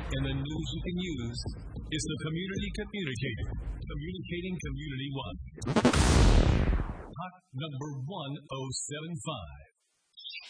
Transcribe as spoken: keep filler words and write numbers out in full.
in the news you can use is the Community Communicator, communicating community-wide. Hot number one oh seven five.